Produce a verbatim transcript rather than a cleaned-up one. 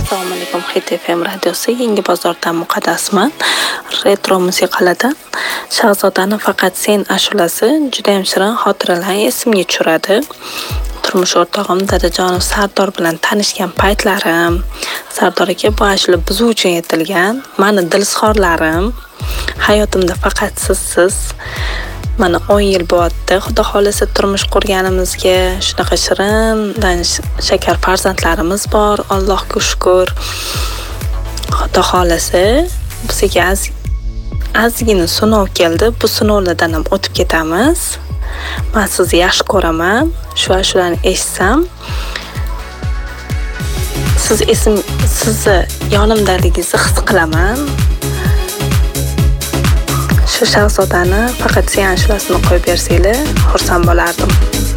Assalomu alaykum, Hit F M radiosi Yangi bozordan muqaddasman. Retro musiqalardan Shahzodani faqat sen ashulasi juda ham shirin xotiralarni esimga tushiradi. Turmush o'rtog'im Dadajonov Sardor bilan tanishgan paytlarim, Sardor aka bu ashula biz uchun aytilgan, mani dilzorlarim, hayotimda faqat sizsiz. Mana o'n yil bo'ldi, xudo xolasa turmush qurganimizga. Shunaqa shirin, shakar farzandlarimiz bor, Allohga shukr. Xudo xolasa bizga az ozgina sinov keldi. Bu sinovlardan ham o'tib ketamiz. Men sizni yaxshi ko'raman. Shu ashulani eshitsam, siz esim sizni yonimdaligingizni his qilaman. Shu Shahzodani faqat sen ashulasini qo'yib bersanglar, xursand bo'lardim.